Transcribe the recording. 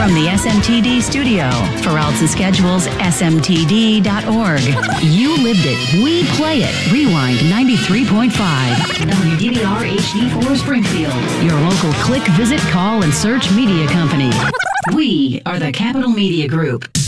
From the SMTD studio, for alts and schedules, smtd.org. You lived it. We play it. Rewind 93.5. WDBR HD4 Springfield. Your local click, visit, call, and search media company. We are the Capital Media Group.